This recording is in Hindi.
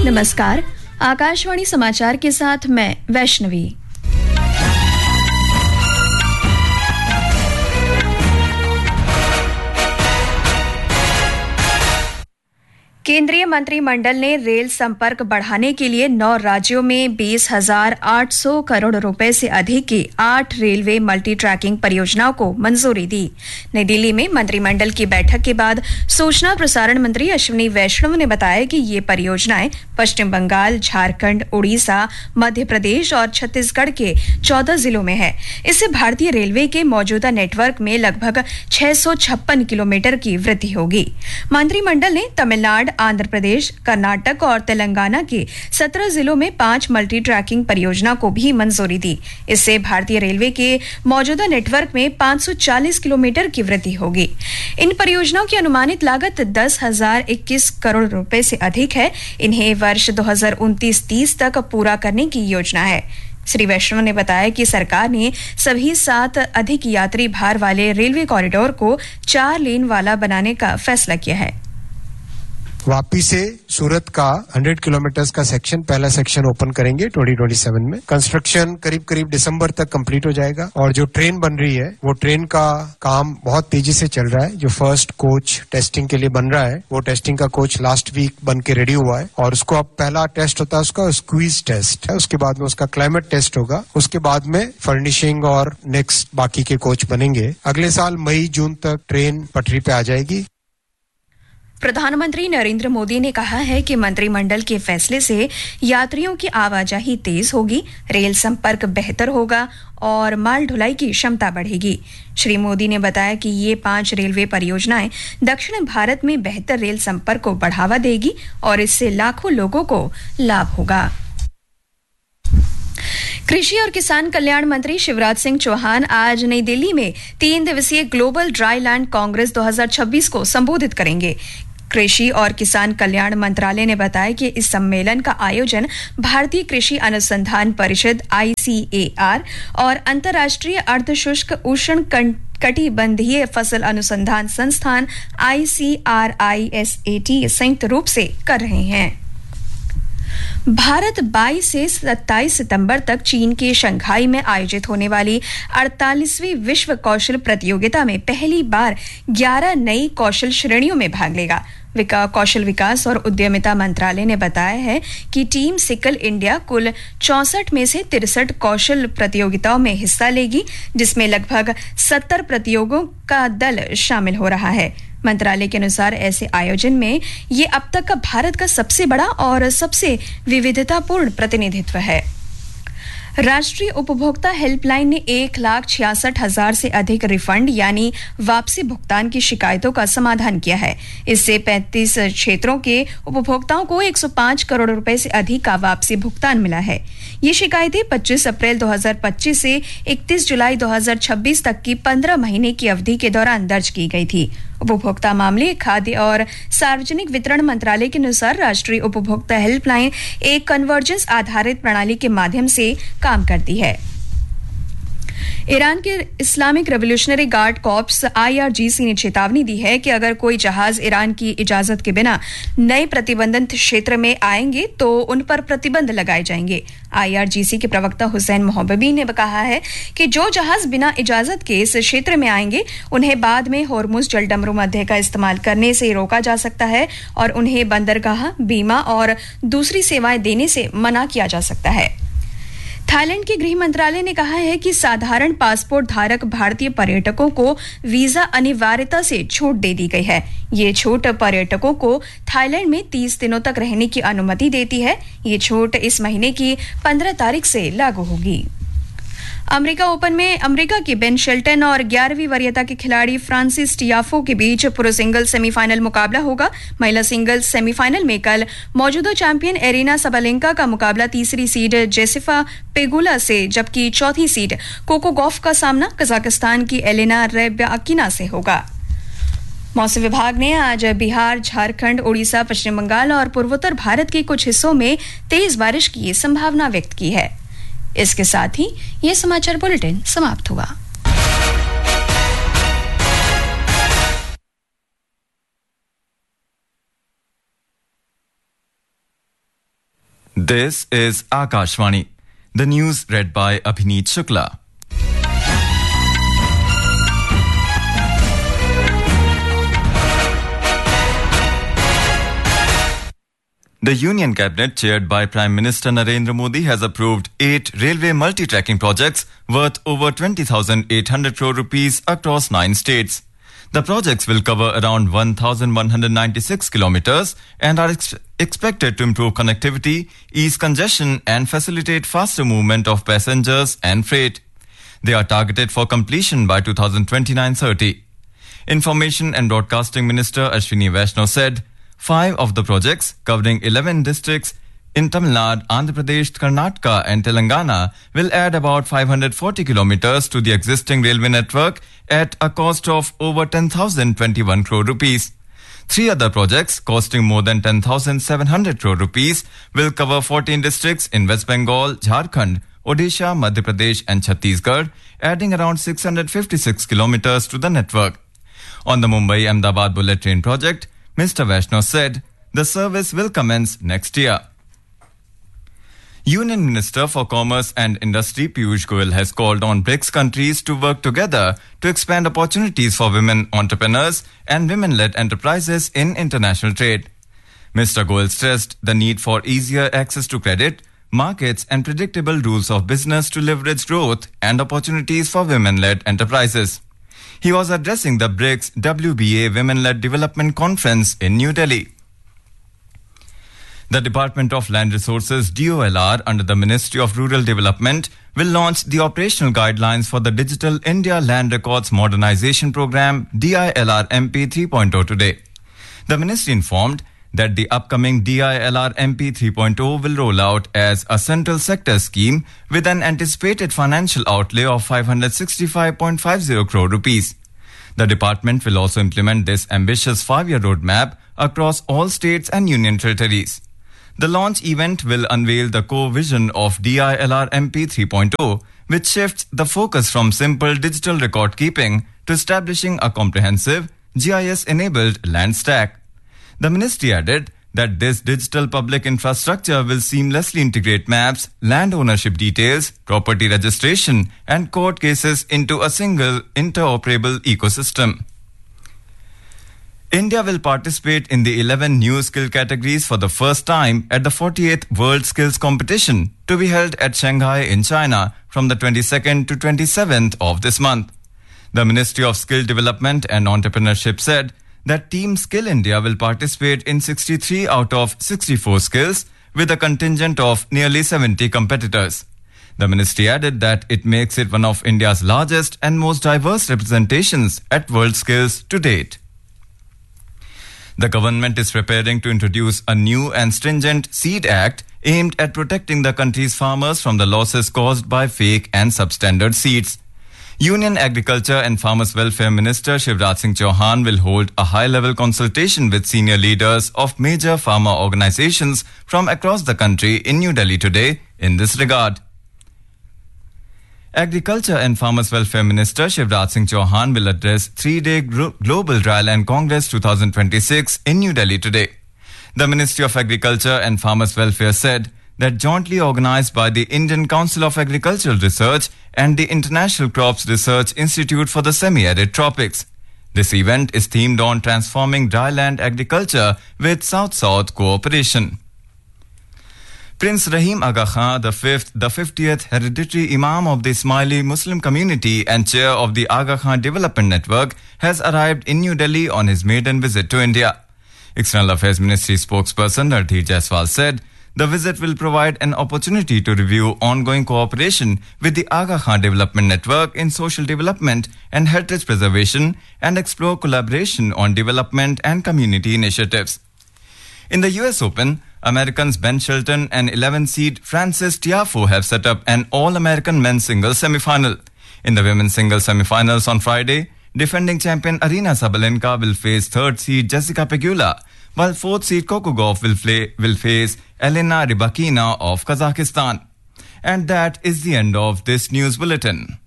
नमस्कार, आकाशवाणी समाचार के साथ मैं वैष्णवी। केंद्रीय मंत्रिमंडल ने रेल संपर्क बढ़ाने के लिए 9 राज्यों में 20,800 करोड़ रुपए से अधिक की 8 रेलवे मल्टी ट्रैकिंग परियोजनाओं को मंजूरी दी। नई दिल्ली में मंत्रिमंडल की बैठक के बाद सूचना प्रसारण मंत्री अश्विनी वैष्णव ने बताया कि ये परियोजनाएं पश्चिम बंगाल, झारखंड, उड़ीसा, मध्य प्रदेश और छत्तीसगढ़ के 14 जिलों में है। इससे भारतीय रेलवे के मौजूदा नेटवर्क में लगभग 656 किलोमीटर की वृद्धि होगी। मंत्रिमंडल ने तमिलनाडु, आंध्र प्रदेश, कर्नाटक और तेलंगाना के 17 जिलों में 5 मल्टी ट्रैकिंग परियोजना को भी मंजूरी दी। इससे भारतीय रेलवे के मौजूदा नेटवर्क में 540 किलोमीटर की वृद्धि होगी। इन परियोजनाओं की अनुमानित लागत 10,021 करोड़ रुपए से अधिक है। इन्हें वर्ष 2029-30 तक पूरा करने की योजना है। श्री वैष्णव ने बताया कि सरकार ने सभी 7 अधिक यात्री भार वाले रेलवे कॉरिडोर को 4 लेन वाला बनाने का फैसला किया है। वापी से सूरत का 100 किलोमीटर्स का सेक्शन, पहला सेक्शन ओपन करेंगे 2027 में। कंस्ट्रक्शन करीब दिसंबर तक कंप्लीट हो जाएगा और जो ट्रेन बन रही है वो ट्रेन का काम बहुत तेजी से चल रहा है। जो फर्स्ट कोच टेस्टिंग के लिए बन रहा है वो टेस्टिंग का कोच लास्ट वीक बन के रेडी हुआ है और उसको अब पहला टेस्ट होता है उसका स्क्वीज टेस्ट है। उसके बाद में उसका क्लाइमेट टेस्ट होगा। उसके बाद में फर्निशिंग और नेक्स्ट बाकी के कोच बनेंगे। अगले साल मई जून तक ट्रेन पटरी पे आ जाएगी। प्रधानमंत्री नरेंद्र मोदी ने कहा है कि मंत्रिमंडल के फैसले से यात्रियों की आवाजाही तेज होगी, रेल संपर्क बेहतर होगा और माल ढुलाई की क्षमता बढ़ेगी। श्री मोदी ने बताया कि ये 5 रेलवे परियोजनाएं दक्षिण भारत में बेहतर रेल संपर्क को बढ़ावा देगी और इससे लाखों लोगों को लाभ होगा। कृषि और किसान कल्याण मंत्री शिवराज सिंह चौहान आज नई दिल्ली में 3 दिवसीय ग्लोबल ड्राई लैंड कांग्रेस 2026 को संबोधित करेंगे। कृषि और किसान कल्याण मंत्रालय ने बताया कि इस सम्मेलन का आयोजन भारतीय कृषि अनुसंधान परिषद ICAR और अंतर्राष्ट्रीय अर्धशुष्क उष्ण कटिबंधीय फसल अनुसंधान संस्थान ICRISAT संयुक्त रूप से कर रहे हैं। भारत 22 से 27 सितंबर तक चीन के शंघाई में आयोजित होने वाली 48वीं विश्व कौशल प्रतियोगिता में पहली बार 11 नई कौशल श्रेणियों में भाग लेगा। कौशल विकास और उद्यमिता मंत्रालय ने बताया है कि टीम सिकल इंडिया कुल 64 में से 63 कौशल प्रतियोगिताओं में हिस्सा लेगी, जिसमें लगभग 70 प्रतियोगियों का दल शामिल हो रहा है। मंत्रालय के अनुसार ऐसे आयोजन में ये अब तक का भारत का सबसे बड़ा और सबसे विविधतापूर्ण प्रतिनिधित्व है। राष्ट्रीय उपभोक्ता हेल्पलाइन ने 1,66,000 से अधिक रिफंड यानी वापसी भुगतान की शिकायतों का समाधान किया है। इससे 35 क्षेत्रों के उपभोक्ताओं को 105 करोड़ रुपए से अधिक का वापसी भुगतान मिला है। ये शिकायतें 25 अप्रैल 2025 से 31 जुलाई 2026 तक की 15 महीने की अवधि के दौरान दर्ज की गई थी। उपभोक्ता मामले, खाद्य और सार्वजनिक वितरण मंत्रालय के अनुसार राष्ट्रीय उपभोक्ता हेल्पलाइन एक कन्वर्जेंस आधारित प्रणाली के माध्यम से काम करती है। ईरान के Islamic revolutionary guard corps IRGC ने चेतावनी दी है कि अगर कोई जहाज ईरान की इजाजत के बिना नए प्रतिबंधित क्षेत्र में आएंगे तो उन पर प्रतिबंध लगाए जाएंगे। IRGC के प्रवक्ता हुसैन मोहब्बी ने कहा है कि जो जहाज बिना इजाजत के इस क्षेत्र में आएंगे उन्हें बाद में होर्मुज जलडमरू मध्य का इस्तेमाल करने से रोका जा सकता है और उन्हें बंदरगाह, बीमा और दूसरी सेवाएं देने से मना किया जा सकता है। थाईलैंड के गृह मंत्रालय ने कहा है कि साधारण पासपोर्ट धारक भारतीय पर्यटकों को वीजा अनिवार्यता से छूट दे दी गई है। ये छूट पर्यटकों को थाईलैंड में 30 दिनों तक रहने की अनुमति देती है। ये छूट इस महीने की 15 तारीख से लागू होगी। अमेरिका ओपन में अमेरिका के बेन शेल्टन और 11वीं वरीयता के खिलाड़ी फ्रांसिस टियाफो के बीच पुरुष सिंगल सेमीफाइनल मुकाबला होगा। महिला सिंगल्स सेमीफाइनल में कल मौजूदा चैंपियन एरिना सबलेंका का मुकाबला तीसरी सीड जेसिफा पेगुला से, जबकि चौथी सीड कोको गॉफ का सामना कजाकिस्तान की एलेना रैब्याकिना से होगा। मौसम विभाग ने आज बिहार, झारखंड, उड़ीसा, पश्चिम बंगाल और पूर्वोत्तर भारत के कुछ हिस्सों में तेज बारिश की संभावना व्यक्त की है। इसके साथ ही ये समाचार बुलेटिन समाप्त हुआ। This is Akashvani. The news read by Abhineet Shukla. The Union Cabinet, chaired by Prime Minister Narendra Modi, has approved 8 railway multi-tracking projects worth over 20,800 crore rupees across 9 states. The projects will cover around 1,196 kilometers and are expected to improve connectivity, ease congestion and facilitate faster movement of passengers and freight. They are targeted for completion by 2029-30. Information and Broadcasting Minister Ashwini Vaishnaw said 5 of the projects, covering 11 districts in Tamil Nadu, Andhra Pradesh, Karnataka and Telangana, will add about 540 kilometers to the existing railway network at a cost of over 10,021 crore rupees. 3 other projects, costing more than 10,700 crore rupees, will cover 14 districts in West Bengal, Jharkhand, Odisha, Madhya Pradesh and Chhattisgarh, adding around 656 kilometers to the network. On the Mumbai-Ahmedabad bullet train project, Mr. Vaishnaw said the service will commence next year. Union Minister for Commerce and Industry Piyush Goyal has called on BRICS countries to work together to expand opportunities for women entrepreneurs and women-led enterprises in international trade. Mr. Goyal stressed the need for easier access to credit, markets and predictable rules of business to leverage growth and opportunities for women-led enterprises. He was addressing the BRICS WBA Women-Led Development Conference in New Delhi. The Department of Land Resources DOLR under the Ministry of Rural Development will launch the operational guidelines for the Digital India Land Records Modernization Program DILR MP 3.0 today. The ministry informed that the upcoming DILR MP 3.0 will roll out as a central sector scheme with an anticipated financial outlay of 565.50 crore rupees. The department will also implement this ambitious 5-year roadmap across all states and union territories. The launch event will unveil the core vision of DILR MP 3.0, which shifts the focus from simple digital record keeping to establishing a comprehensive GIS-enabled land stack. The ministry added that this digital public infrastructure will seamlessly integrate maps, land ownership details, property registration, and court cases into a single interoperable ecosystem. India will participate in the 11 new skill categories for the first time at the 48th World Skills Competition to be held at Shanghai in China from the 22nd to 27th of this month. The Ministry of Skill Development and Entrepreneurship said that Team Skill India will participate in 63 out of 64 skills with a contingent of nearly 70 competitors. The ministry added that it makes it one of India's largest and most diverse representations at World Skills to date. The government is preparing to introduce a new and stringent Seed Act aimed at protecting the country's farmers from the losses caused by fake and substandard seeds. Union Agriculture and Farmers Welfare Minister Shivraj Singh Chauhan will hold a high-level consultation with senior leaders of major farmer organizations from across the country in New Delhi today in this regard. Agriculture and Farmers Welfare Minister Shivraj Singh Chauhan will address 3-day Global Dryland Congress 2026 in New Delhi today. The Ministry of Agriculture and Farmers Welfare said that jointly organized by the Indian Council of Agricultural Research and the International Crops Research Institute for the Semi-Arid Tropics. This event is themed on transforming dryland agriculture with South-South cooperation. Prince Rahim Aga Khan, the 50th hereditary Imam of the Ismaili Muslim community and chair of the Aga Khan Development Network, has arrived in New Delhi on his maiden visit to India. External Affairs Ministry spokesperson Ardhir Jaiswal said the visit will provide an opportunity to review ongoing cooperation with the Aga Khan Development Network in social development and heritage preservation and explore collaboration on development and community initiatives. In the US Open, Americans Ben Shelton and 11-seed Frances Tiafoe have set up an All-American men's singles semi-final. In the women's singles semi-finals on Friday, defending champion Aryna Sabalenka will face 3rd-seed Jessica Pegula, while 4th-seed Coco Gauff will face Elena Rybakina of Kazakhstan. And that is the end of this news bulletin.